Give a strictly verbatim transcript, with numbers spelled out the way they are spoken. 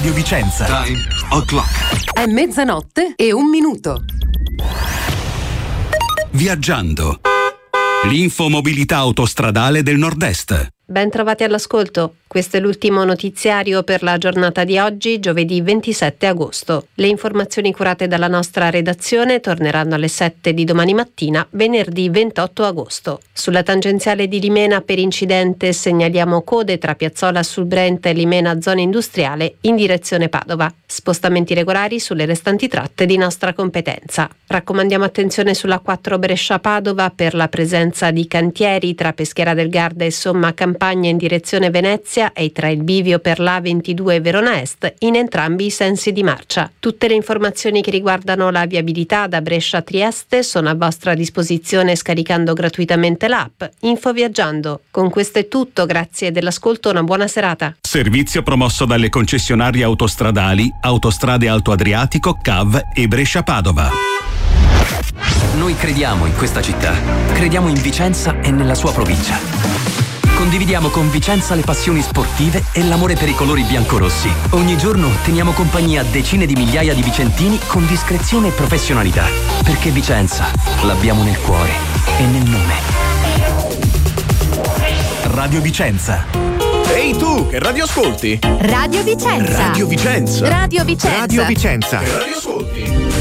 Radio Vicenza. Time o'clock. È mezzanotte e un minuto. Viaggiando. L'infomobilità autostradale del Nord-Est. Ben trovati all'ascolto. Questo è l'ultimo notiziario per la giornata di oggi, giovedì ventisette agosto. Le informazioni curate dalla nostra redazione torneranno alle sette di domani mattina, venerdì ventotto agosto. Sulla tangenziale di Limena per incidente segnaliamo code tra Piazzola sul Brenta e Limena zona industriale in direzione Padova. Spostamenti regolari sulle restanti tratte di nostra competenza. Raccomandiamo attenzione sulla quattro Brescia-Padova per la presenza di cantieri tra Peschiera del Garda e Somma Campagna in direzione Venezia e tra il bivio per l'A ventidue e Verona Est in entrambi i sensi di marcia. Tutte le informazioni che riguardano la viabilità da Brescia a Trieste sono a vostra disposizione scaricando gratuitamente l'app Info Viaggiando. Con questo è tutto, grazie dell'ascolto, una buona serata. Servizio promosso dalle concessionarie autostradali Autostrade Alto Adriatico, C A V e Brescia-Padova. Noi crediamo in questa città, crediamo in Vicenza e nella sua provincia. Condividiamo con Vicenza le passioni sportive e l'amore per i colori biancorossi. Ogni giorno teniamo compagnia a decine di migliaia di vicentini con discrezione e professionalità. Perché Vicenza l'abbiamo nel cuore e nel nome. Radio Vicenza. Ehi tu, che radio ascolti? Radio Vicenza. Radio Vicenza. Radio Vicenza. Radio Vicenza. Che radio ascolti?